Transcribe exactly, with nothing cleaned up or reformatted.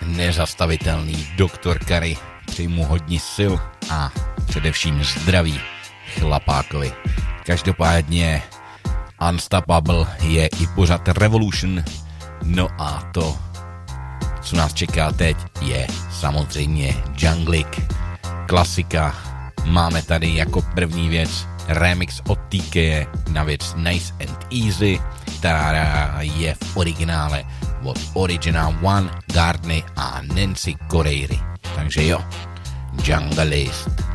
nezastavitelný doktor Kary. Přeji mu hodně sil a především zdraví chlapákovi. Každopádně Unstoppable je i pořad Revolution. No a to, co nás čeká teď, je samozřejmě Junglik. Klasika. Máme tady jako první věc remix od T K na věc Nice and Easy, která je v originále od Original One, Gardny a Nancy Correiri. Takže jo, Junglist.